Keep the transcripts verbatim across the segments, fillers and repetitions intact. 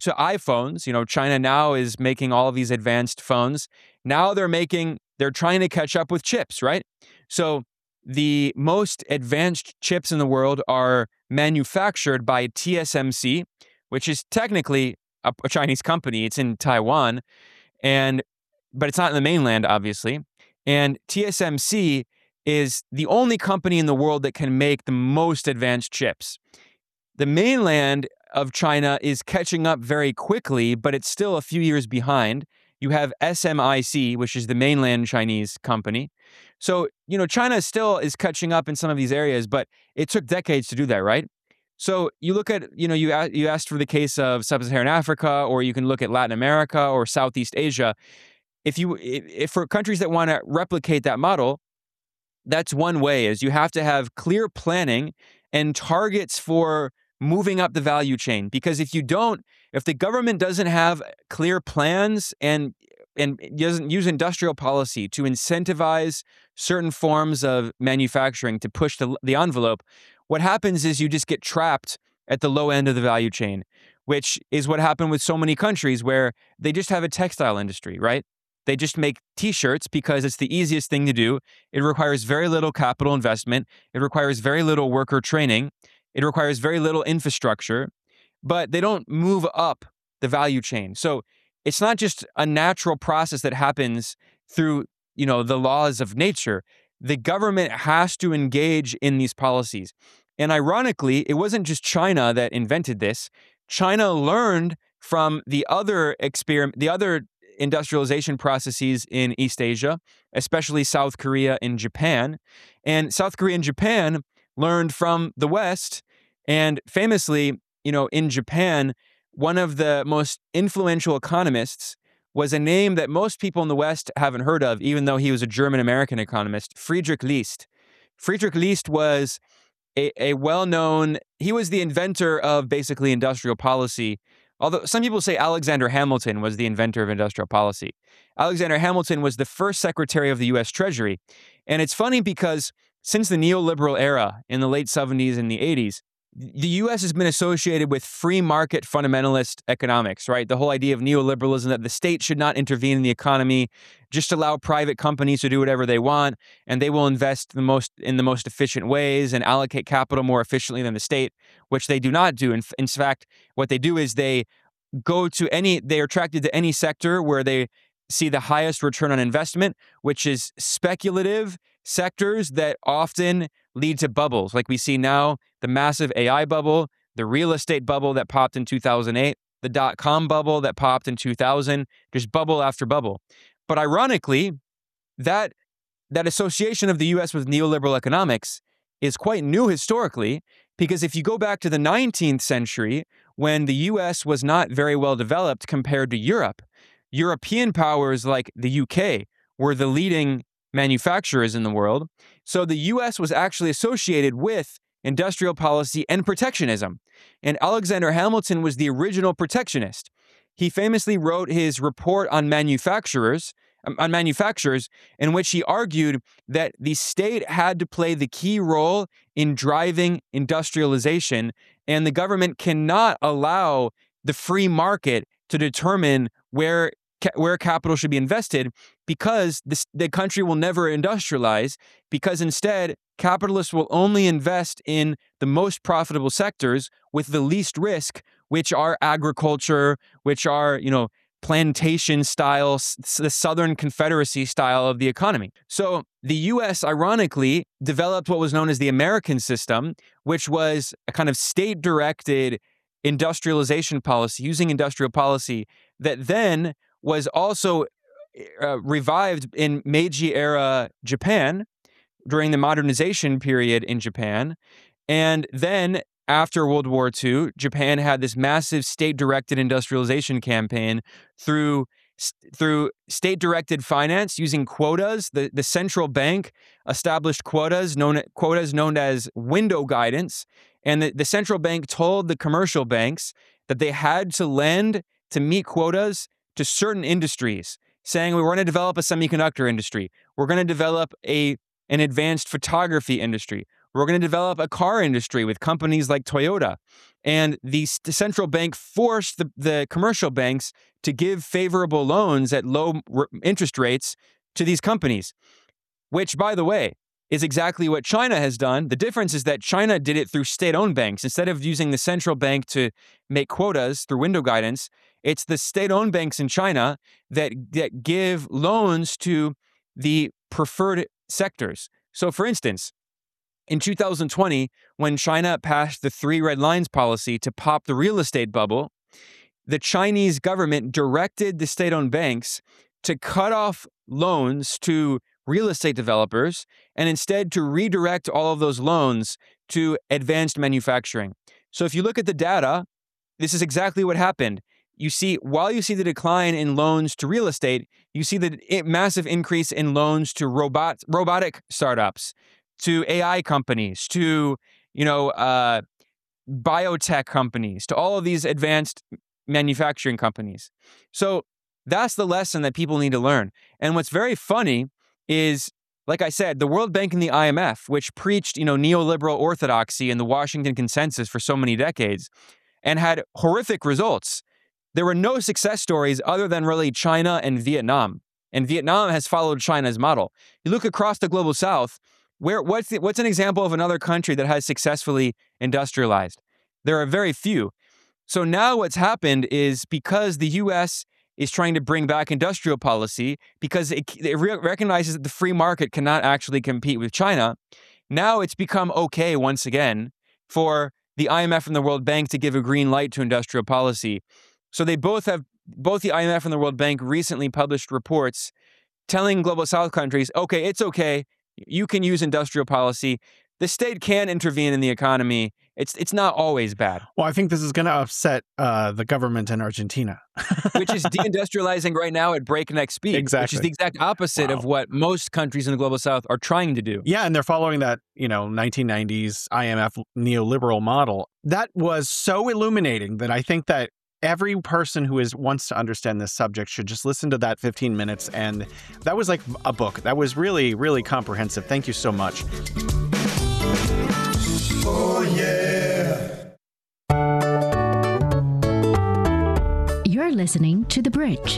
to iPhones. You know, China now is making all of these advanced phones. Now they're making, they're trying to catch up with chips, right? So the most advanced chips in the world are manufactured by T S M C, which is technically a, a Chinese company. It's in Taiwan, and but it's not in the mainland, obviously. And T S M C is the only company in the world that can make the most advanced chips. The mainland of China is catching up very quickly, but it's still a few years behind. You have S M I C, which is the mainland Chinese company. So, you know, China still is catching up in some of these areas, but it took decades to do that, right? So you look at, you know, you, you asked for the case of Sub-Saharan Africa, or you can look at Latin America or Southeast Asia. If you, if for countries that want to replicate that model, that's one way, is you have to have clear planning and targets for moving up the value chain. Because if you don't, if the government doesn't have clear plans and and doesn't use industrial policy to incentivize certain forms of manufacturing to push the, the envelope, what happens is you just get trapped at the low end of the value chain, which is what happened with so many countries where they just have a textile industry, right? They just make t-shirts because it's the easiest thing to do. It requires very little capital investment. It requires very little worker training. It requires very little infrastructure, but they don't move up the value chain. So it's not just a natural process that happens through, you know, the laws of nature. The government has to engage in these policies. And ironically, it wasn't just China that invented this. China learned from the other experiment, the other industrialization processes in East Asia, especially South Korea and Japan. And South Korea and Japan learned from the West. And famously, you know, in Japan, one of the most influential economists was a name that most people in the West haven't heard of, even though he was a German-American economist, Friedrich List. Friedrich List was a, a well-known, he was the inventor of basically industrial policy. Although some people say Alexander Hamilton was the inventor of industrial policy. Alexander Hamilton was the first secretary of the U S Treasury. And it's funny because since the neoliberal era in the late seventies and the eighties, the U S has been associated with free market fundamentalist economics, right? The whole idea of neoliberalism, that the state should not intervene in the economy, just allow private companies to do whatever they want, and they will invest the most in the most efficient ways and allocate capital more efficiently than the state, which they do not do. In, in fact, what they do is they go to any, they are attracted to any sector where they see the highest return on investment, which is speculative sectors that often lead to bubbles. Like we see now, the massive A I bubble, the real estate bubble that popped in two thousand eight, the dot-com bubble that popped in two thousand, just bubble after bubble. But ironically, that, that association of the U S with neoliberal economics is quite new historically, because if you go back to the nineteenth century, when the U S was not very well developed compared to Europe, European powers like the U K were the leading manufacturers in the world. So the U S was actually associated with industrial policy and protectionism. And Alexander Hamilton was the original protectionist. He famously wrote his report on manufacturers, on manufacturers, in which he argued that the state had to play the key role in driving industrialization, and the government cannot allow the free market to determine where where capital should be invested, because this, the country will never industrialize, because instead capitalists will only invest in the most profitable sectors with the least risk, which are agriculture, which are, you know, plantation style, the Southern Confederacy style of the economy. So the U S, ironically, developed what was known as the American system, which was a kind of state-directed industrialization policy, using industrial policy, that then was also uh, revived in Meiji-era Japan during the modernization period in Japan. And then after World War Two, Japan had this massive state-directed industrialization campaign through through state-directed finance using quotas. The, the central bank established quotas known, quotas known as window guidance. And the, the central bank told the commercial banks that they had to lend to meet quotas to certain industries, saying we we're going to develop a semiconductor industry. We're going to develop a an advanced photography industry. We're going to develop a car industry with companies like Toyota. And the, the central bank forced the, the commercial banks to give favorable loans at low r- interest rates to these companies, which, by the way, is exactly what China has done. The difference is that China did it through state-owned banks. Instead of using the central bank to make quotas through window guidance, it's the state-owned banks in China that, that give loans to the preferred sectors. So, for instance, in two thousand twenty, when China passed the three red lines policy to pop the real estate bubble, the Chinese government directed the state-owned banks to cut off loans to real estate developers and instead to redirect all of those loans to advanced manufacturing. So if you look at the data, this is exactly what happened. You see, while you see the decline in loans to real estate, you see the massive increase in loans to robot robotic startups, to A I companies, to, you know, uh, biotech companies, to all of these advanced manufacturing companies. So that's the lesson that people need to learn. And what's very funny is, like I said, the World Bank and the I M F, which preached, you know, neoliberal orthodoxy and the Washington Consensus for so many decades and had horrific results. There were no success stories other than really China and Vietnam. And Vietnam has followed China's model. You look across the global south, where what's the, what's an example of another country that has successfully industrialized? There are very few. So now what's happened is because the U S is trying to bring back industrial policy, because it, it re- recognizes that the free market cannot actually compete with China, now it's become okay once again for the I M F and the World Bank to give a green light to industrial policy. So they both have, both the I M F and the World Bank recently published reports telling global south countries, okay, it's okay, you can use industrial policy. The state can intervene in the economy. It's it's not always bad. Well, I think this is going to upset uh, the government in Argentina. Which is deindustrializing right now at breakneck speed. Exactly. Which is the exact opposite wow. of what most countries in the global south are trying to do. Yeah, and they're following that, you know, nineteen nineties I M F neoliberal model. That was so illuminating that I think that every person who is wants to understand this subject should just listen to that fifteen minutes. And that was like a book. That was really, really comprehensive. Thank you so much. Oh, yeah. You're listening to The Bridge.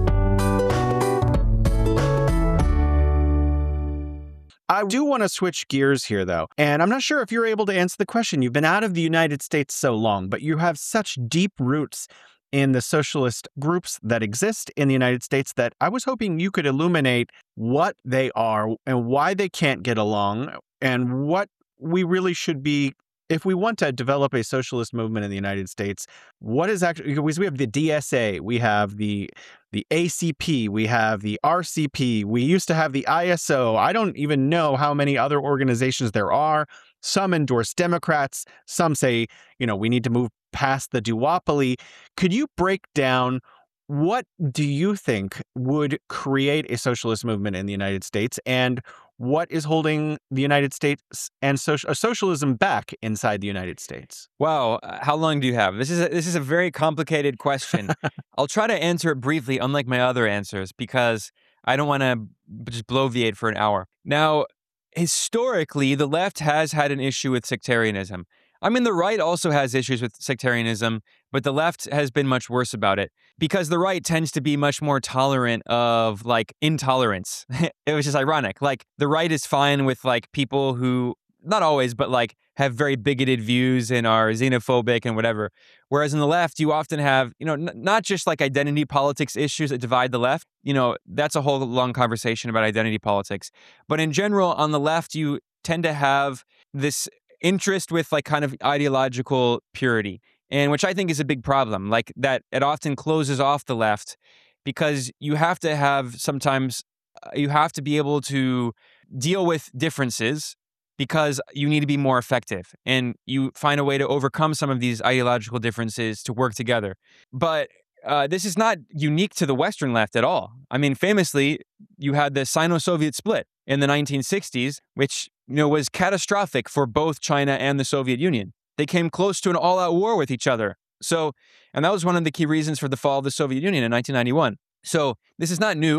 I do want to switch gears here, though. And I'm not sure if you're able to answer the question. You've been out of the United States so long, but you have such deep roots in the socialist groups that exist in the United States that I was hoping you could illuminate what they are and why they can't get along and what we really should be, if we want to develop a socialist movement in the United States, what is actually, because we have the D S A, we have the the A C P, we have the R C P, we used to have the I S O. I don't even know how many other organizations there are. Some endorse Democrats. Some say, you know, we need to move past the duopoly. Could you break down what do you think would create a socialist movement in the United States, and what is holding the United States and social, socialism back inside the United States? Wow, how long do you have? This is a, this is a very complicated question. I'll try to answer it briefly, unlike my other answers, because I don't want to just bloviate for an hour. Now, historically, the left has had an issue with sectarianism. I mean, the right also has issues with sectarianism, but the left has been much worse about it because the right tends to be much more tolerant of like intolerance. It was just ironic. Like the right is fine with like people who, not always, but like have very bigoted views and are xenophobic and whatever. Whereas in the left, you often have, you know, n- not just like identity politics issues that divide the left. You know, that's a whole long conversation about identity politics. But in general, on the left, you tend to have this interest with like kind of ideological purity, and which I think is a big problem, like that it often closes off the left because you have to have sometimes uh, you have to be able to deal with differences because you need to be more effective and you find a way to overcome some of these ideological differences to work together. But uh, this is not unique to the Western left at all. I mean, famously, you had the Sino-Soviet split in the nineteen sixties, which you know, was catastrophic for both China and the Soviet Union. They came close to an all-out war with each other. So, and that was one of the key reasons for the fall of the Soviet Union in nineteen ninety-one. So this is not new.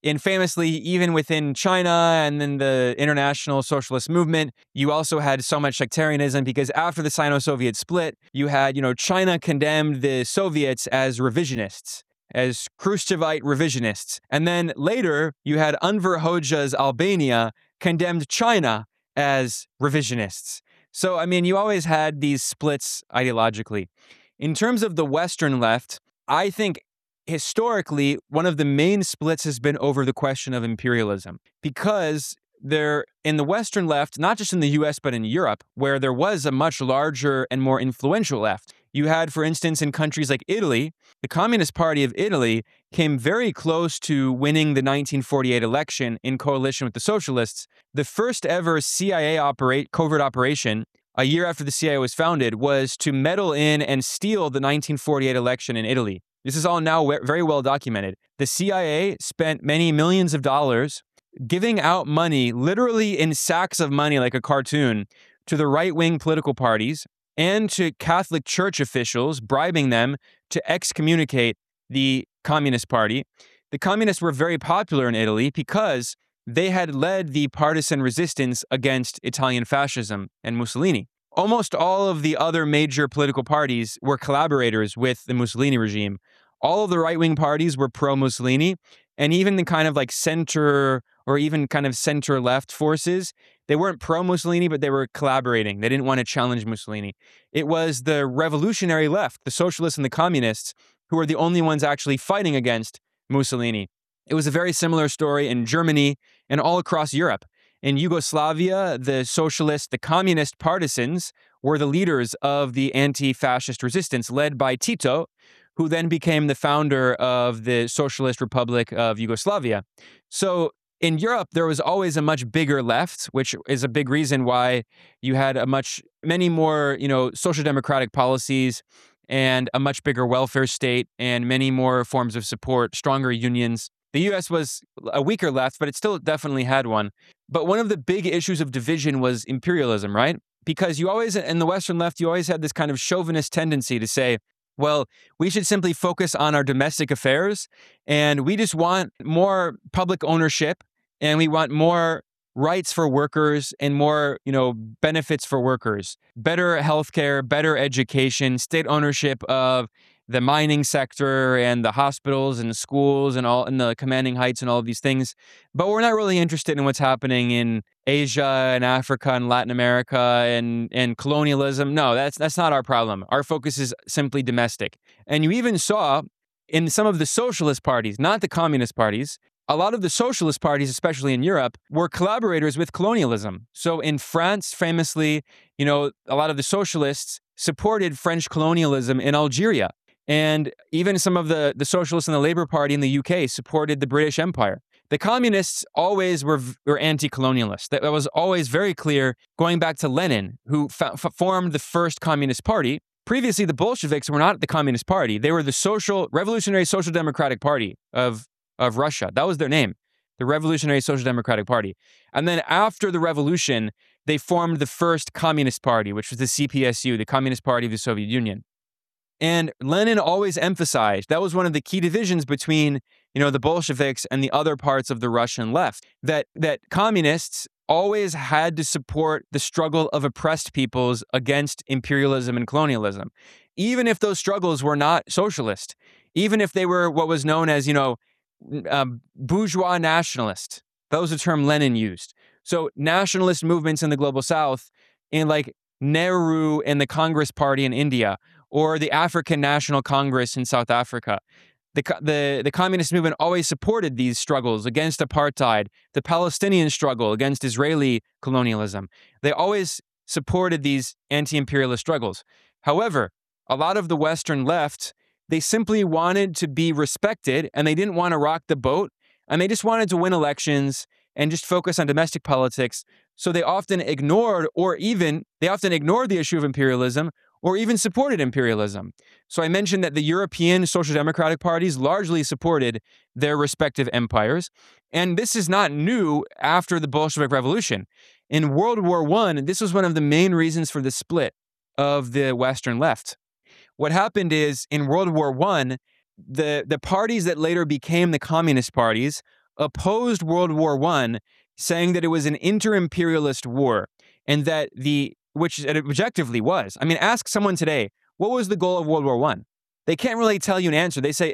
And famously, even within China and then the international socialist movement, you also had so much sectarianism because after the Sino-Soviet split, you had, you know, China condemned the Soviets as revisionists, as Khrushchevite revisionists. And then later, you had Enver Hoxha's Albania condemned China as revisionists. So, I mean, you always had these splits ideologically. In terms of the Western left, I think historically, one of the main splits has been over the question of imperialism because there, in the Western left, not just in the U S, but in Europe, where there was a much larger and more influential left. You had, for instance, in countries like Italy, the Communist Party of Italy came very close to winning the nineteen forty-eight election in coalition with the socialists. The first ever C I A operate, covert operation, a year after the C I A was founded, was to meddle in and steal the nineteen forty-eight election in Italy. This is all now very well documented. The C I A spent many millions of dollars giving out money, literally in sacks of money like a cartoon, to the right-wing political parties and to Catholic Church officials, bribing them to excommunicate the Communist Party. The communists were very popular in Italy because they had led the partisan resistance against Italian fascism and Mussolini. Almost all of the other major political parties were collaborators with the Mussolini regime. All of the right-wing parties were pro-Mussolini, and even the kind of like center or even kind of center-left forces, they weren't pro-Mussolini, but they were collaborating. They didn't want to challenge Mussolini. It was the revolutionary left, the socialists and the communists, who were the only ones actually fighting against Mussolini. It was a very similar story in Germany and all across Europe. In Yugoslavia, the socialist, the communist partisans were the leaders of the anti-fascist resistance led by Tito, who then became the founder of the Socialist Republic of Yugoslavia. So in Europe, there was always a much bigger left, which is a big reason why you had a much, many more, you know, social democratic policies and a much bigger welfare state and many more forms of support, stronger unions. The U S was a weaker left, but it still definitely had one. But one of the big issues of division was imperialism, right? Because you always, in the Western left, you always had this kind of chauvinist tendency to say, well, we should simply focus on our domestic affairs, and we just want more public ownership, and we want more rights for workers and more, you know, benefits for workers, better healthcare, better education, state ownership of the mining sector and the hospitals and the schools and all and the commanding heights and all of these things. But we're not really interested in what's happening in Asia and Africa and Latin America and, and colonialism. No, that's that's not our problem. Our focus is simply domestic. And you even saw in some of the socialist parties, not the communist parties, a lot of the socialist parties, especially in Europe, were collaborators with colonialism. So in France, famously, you know, a lot of the socialists supported French colonialism in Algeria. And even some of the, the socialists in the Labour Party in the U K supported the British Empire. The communists always were, were anti-colonialist. That was always very clear, going back to Lenin, who f- formed the first Communist Party. Previously, the Bolsheviks were not the Communist Party. They were the social, Revolutionary Social Democratic Party of, of Russia. That was their name, the Revolutionary Social Democratic Party. And then after the revolution, they formed the first Communist Party, which was the C P S U, the Communist Party of the Soviet Union. And Lenin always emphasized, that was one of the key divisions between, you know, the Bolsheviks and the other parts of the Russian left, that that communists always had to support the struggle of oppressed peoples against imperialism and colonialism, even if those struggles were not socialist, even if they were what was known as, you know, um, bourgeois nationalist. That was the term Lenin used. So nationalist movements in the global south, in like Nehru and the Congress Party in India, or the African National Congress in South Africa. The, the, the communist movement always supported these struggles against apartheid, the Palestinian struggle against Israeli colonialism. They always supported these anti-imperialist struggles. However, a lot of the Western left, they simply wanted to be respected and they didn't want to rock the boat, and they just wanted to win elections and just focus on domestic politics. So they often ignored or even, they often ignored the issue of imperialism or even supported imperialism. So I mentioned that the European social democratic parties largely supported their respective empires. And this is not new after the Bolshevik Revolution. In World War One, this was one of the main reasons for the split of the Western left. What happened is in World War One, the, the parties that later became the communist parties opposed World War One, saying that it was an inter-imperialist war, and that the, which it objectively was. I mean, ask someone today, what was the goal of World War One? They can't really tell you an answer. They say